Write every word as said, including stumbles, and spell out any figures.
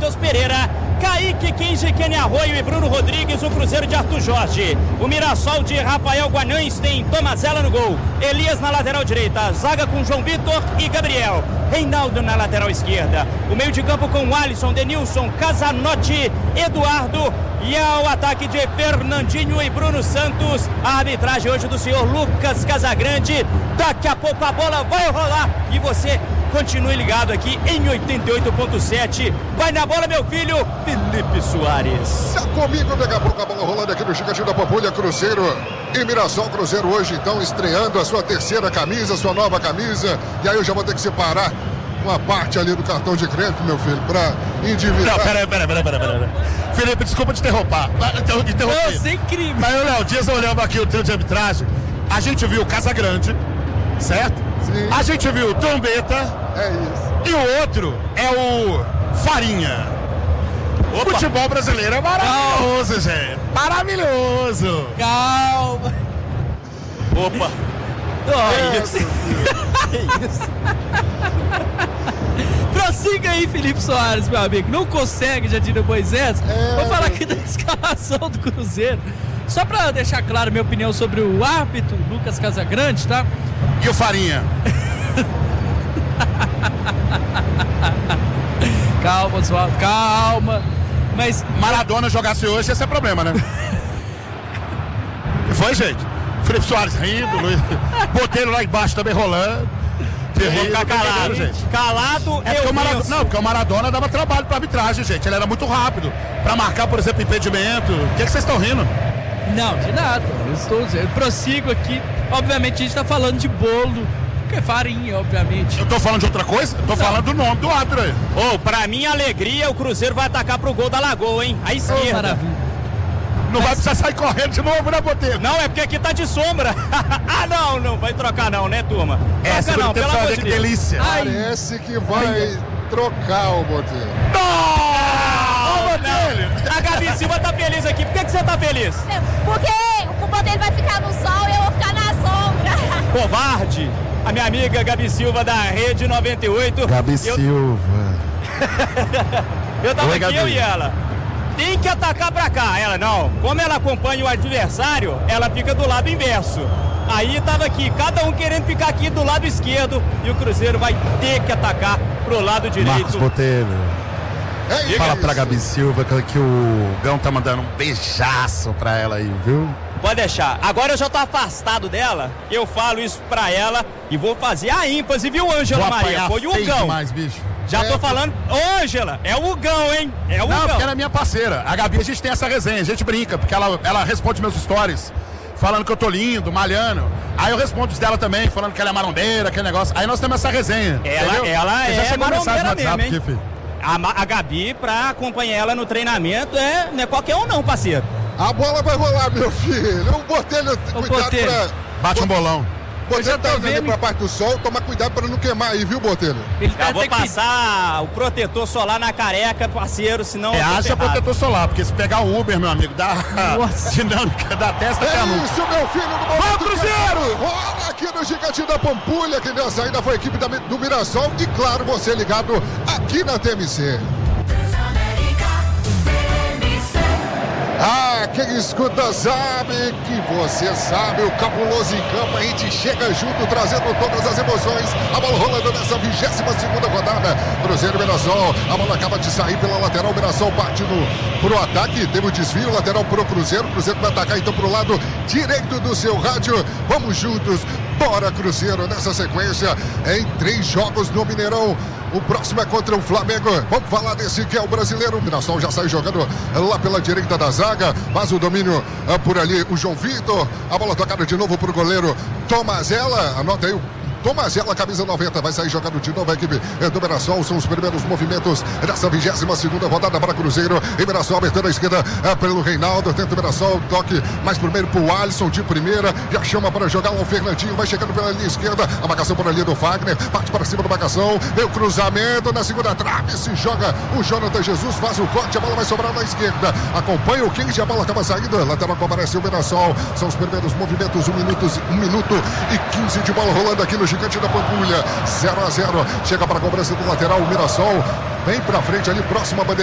Matheus Pereira, Kaique Kinge, Kenny Arroio e Bruno Rodrigues, o Cruzeiro de Arthur Jorge. O Mirassol de Rafael Guanães tem Tomazella no gol. Elias na lateral direita, zaga com João Vitor e Gabriel. Reinaldo na lateral esquerda. O meio de campo com Alisson, Denilson, Casanotti, Eduardo. E ao ataque de Fernandinho e Bruno Santos. A arbitragem hoje do senhor Lucas Casagrande. Daqui a pouco a bola vai rolar e você continue ligado aqui em oitenta e oito ponto sete. Vai na bola, meu filho, Felipe Soares. Tá comigo, daqui a pouco a bola rolando aqui no Gigantinho da Pampulha, Cruzeiro e Mirassol. Cruzeiro hoje então estreando a sua terceira camisa, sua nova camisa. E aí eu já vou ter que separar uma parte ali do cartão de crédito, meu filho, pra endividar. Não, peraí, peraí, peraí, peraí, peraí. Felipe, desculpa te interromper. Interromper. Nossa, é incrível. Mas, Léo, Dias, olhando aqui o trio de arbitragem, a gente viu Casagrande, certo? Sim. A gente viu o Trombeta. É isso. E o outro é o Farinha. O futebol brasileiro é maravilhoso, gente. Maravilhoso. Calma. Opa. Oh, isso. É isso. Prossiga aí, Felipe Soares, meu amigo. Não consegue, já diria Moisés. É... Vou falar aqui da escalação do Cruzeiro. Só pra deixar claro minha opinião sobre o árbitro, Lucas Casagrande, tá? E o Farinha? Calma, Oswaldo, calma. Mas Maradona jogasse hoje, esse é problema, né? E foi, gente? Felipe Soares rindo, Luiz. Botelho lá embaixo também rolando. Eu vou ficar calado, gente. Calado, é eu o Maradona, Não, porque o Maradona dava trabalho pra arbitragem, gente. Ele era muito rápido. Pra marcar, por exemplo, impedimento. O que, é que vocês estão rindo? Não, de nada. Eu estou dizendo. Prossigo aqui. Obviamente, a gente tá falando de bolo. Que é farinha, obviamente. Eu tô falando de outra coisa? Eu tô Não. falando do nome do árbitro aí. Ô, oh, pra minha alegria, o Cruzeiro vai atacar pro gol da Lagoa, hein? A esquerda. Oh, não Mas... vai precisar sair correndo de novo, né, Botelho? Não, é porque aqui tá de sombra. Ah, não, não vai trocar não, né, turma? É, troca não, pelo amor de que Deus. delícia. Parece que vai Ai. trocar o Botelho. Não! Ô, Botelho! A Gabi Silva tá feliz aqui. Por que, que você tá feliz? Porque o Botelho vai ficar no sol e eu vou ficar na sombra. Covarde! A minha amiga Gabi Silva da Rede noventa e oito. Gabi eu... Silva. eu tava Oi, aqui, Gabi. eu e ela. Tem que atacar pra cá. Ela, não. Como ela acompanha o adversário, ela fica do lado inverso. Aí tava aqui, cada um querendo ficar aqui do lado esquerdo. E o Cruzeiro vai ter que atacar pro lado direito. Marcos Botelho. É Fala pra Gabi Silva que, que o Gão tá mandando um beijaço pra ela aí, viu? Pode deixar. Agora eu já tô afastado dela. Eu falo isso pra ela e vou fazer a ênfase, viu, Ângela Maria? Foi o Gão. Demais, bicho. Já é, tô falando. Ô, Ângela, é o Gão, hein? É o Não, Gão. porque ela é minha parceira. A Gabi, a gente tem essa resenha, a gente brinca, porque ela, ela responde meus stories, falando que eu tô lindo, malhando. Aí eu respondo os dela também, falando que ela é marombeira, aquele negócio. Aí nós temos essa resenha. Ela, entendeu? ela já é chegou mensagem no marombeira WhatsApp mesmo, hein? aqui, filho. A, a Gabi, pra acompanhar ela no treinamento, é, não é qualquer um não, parceiro. A bola vai rolar, meu filho. O Botelho, Ô, cuidado Botelho. pra... Bate um bolão. Botelho tá tô indo ali vendo. pra parte do sol, toma cuidado pra não queimar aí, viu, Botelho? Ele Tá Já vou passar o protetor solar na careca, parceiro, senão... É, eu tô haja ferrado. protetor solar, porque se pegar o Uber, meu amigo, dá Nossa. dinâmica da testa até a É nuca. isso, meu filho do momento. Vamos, Cruzeiro! Rola aqui no Gigantinho da Pampulha, que nessa ainda foi a equipe da, do Mirassol. E claro, você ligado aqui na T M C. Ah, quem escuta sabe que você sabe, o Cabuloso em Campo, a gente chega junto, trazendo todas as emoções. A bola rolando nessa vigésima segunda rodada. Cruzeiro e Mirassol, a bola acaba de sair pela lateral, o Mirassol parte no, pro ataque, teve o desvio, lateral pro Cruzeiro, o Cruzeiro vai atacar então pro lado direito do seu rádio. Vamos juntos, bora Cruzeiro nessa sequência, em três jogos no Mineirão. O próximo é contra o Flamengo. Vamos falar desse que é o brasileiro. O Mirassol já sai jogando lá pela direita da zaga. Faz o domínio uh, por ali o João Vitor. A bola tocada de novo pro goleiro Tomazella. Anota aí o Tomazella, camisa noventa, vai sair jogando de novo a equipe do Mirassol. São os primeiros movimentos dessa vigésima segunda rodada para Cruzeiro. E Mirassol abertando a esquerda é, pelo Reinaldo. Tenta o Mirassol, toque mais primeiro pro Alisson de primeira. Já chama para jogar o Fernandinho. Vai chegando pela linha esquerda. A marcação por ali do Fagner. Parte para cima da marcação. Vem o cruzamento na segunda trave. Se joga o Jonathan Jesus. Faz o corte. A bola vai sobrar na esquerda. Acompanha o Kinge. A bola acaba saindo. Lateral aparece o Mirassol. São os primeiros movimentos. Um minuto, um minuto e quinze de bola rolando aqui no Gigante da Pampulha, zero a zero, chega para a cobrança do lateral, o Mirassol vem para frente ali, próxima bandeira.